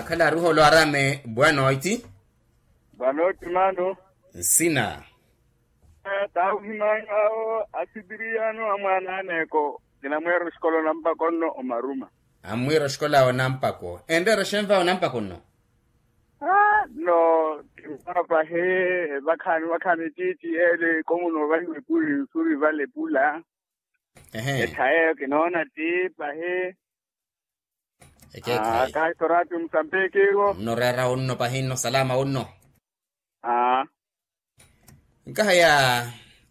kala ruho lo arame bueno iti. Bueno mano. Sina. Taumana asibiriano amana neko. Kinamwero skolo namba konno omaruma. Amwiro shkola onampako. Endero shemva onampako no. No, papa he bakani titi ele komuno bali puli suri vale pula. Etae kinona ti pahe. Kai toratu msampeke go. No rara unno pahinno salama unno. Nkaya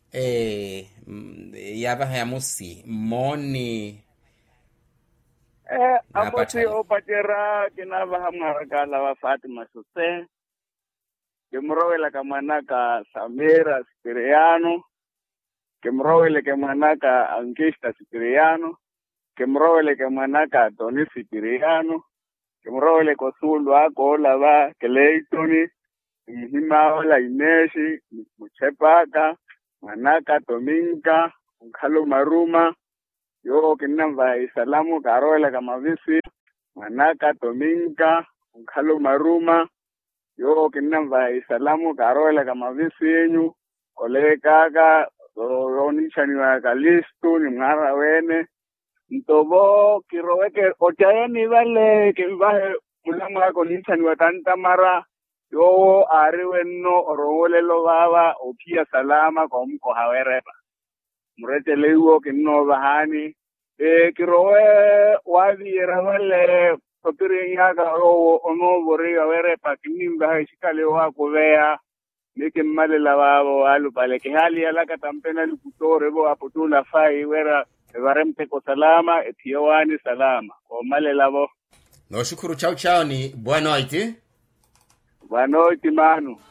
yaba ya musi moni aposi opatera kinaba hamaragala wa Fatima Sose kemrowela kamanaka Samira Sipiriano kemrowele kamanaka Angesta Sipiriano kemrowele kamanaka Toni Sipiriano kemrowele kosulu ako lava Clayton Mhimawala Ineshi Muchepaka Manaka Tominka Ukhalo Maruma yo kinamba isalamu karoela kama visi Manaka Tominka Ukhalo Maruma yo kinamba isalamu karoela kama visi yenyu ole kaka ronichani wa kalistu ni mara wene ntobo kiroweke otayeni vale kibahe mulama ko nichani wa tanta mara yo ariwenno orowolelo baba opia salama kwa mko hawereba muretelewo kinno bahani kirowe wadi rawale popirinya ga ono bori hawerepa kinimba hishikale wa kuvea nikimale la babo alu pale ke hali alaka tampena lukutore bo apotula fai wera varemte ko salama etiwani salama ko male labo no shukuru chao ni bwana iti. Boa noite, mano.